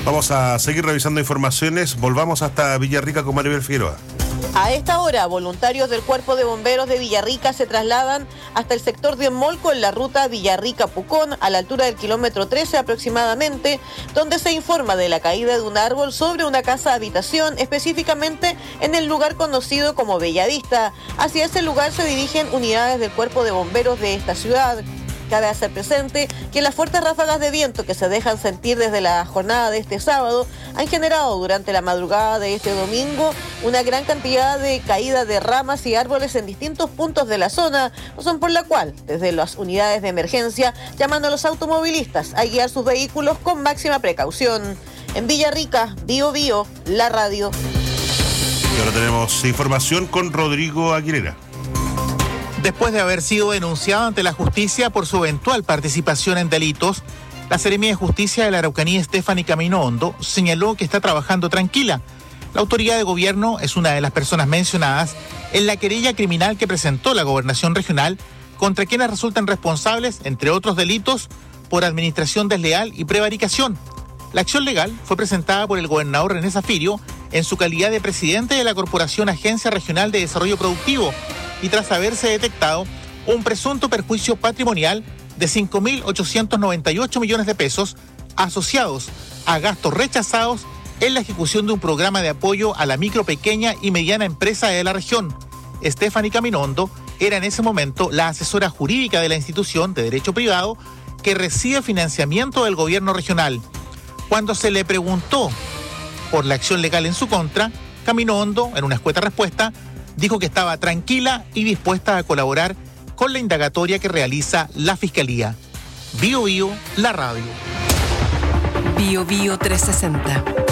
Vamos a seguir revisando informaciones. Volvamos hasta Villarrica con Maribel Figueroa. A esta hora, voluntarios del Cuerpo de Bomberos de Villarrica se trasladan hasta el sector de Molco en la ruta Villarrica-Pucón, a la altura del kilómetro 13 aproximadamente, donde se informa de la caída de un árbol sobre una casa habitación, específicamente en el lugar conocido como Bellavista. Hacia ese lugar se dirigen unidades del Cuerpo de Bomberos de esta ciudad. Cabe hacer presente que las fuertes ráfagas de viento que se dejan sentir desde la jornada de este sábado han generado durante la madrugada de este domingo una gran cantidad de caída de ramas y árboles en distintos puntos de la zona, razón por la cual, desde las unidades de emergencia, llaman a los automovilistas a guiar sus vehículos con máxima precaución. En Villarrica, Bío Bío, la radio. Y ahora tenemos información con Rodrigo Aguilera. Después de haber sido denunciado ante la justicia por su eventual participación en delitos, la Seremía de Justicia de la Araucanía, Stephanie Camino Hondo, señaló que está trabajando tranquila. La autoridad de gobierno es una de las personas mencionadas en la querella criminal que presentó la Gobernación Regional contra quienes resultan responsables, entre otros delitos, por administración desleal y prevaricación. La acción legal fue presentada por el gobernador René Zafirio en su calidad de presidente de la Corporación Agencia Regional de Desarrollo Productivo, y tras haberse detectado un presunto perjuicio patrimonial de 5.898 millones de pesos asociados a gastos rechazados en la ejecución de un programa de apoyo a la micro, pequeña y mediana empresa de la región. Stephanie Camino Hondo era en ese momento la asesora jurídica de la institución de derecho privado que recibe financiamiento del gobierno regional. Cuando se le preguntó por la acción legal en su contra, Camino Hondo, en una escueta respuesta, dijo que estaba tranquila y dispuesta a colaborar con la indagatoria que realiza la Fiscalía. Bío Bío, la radio. Bío Bío 360.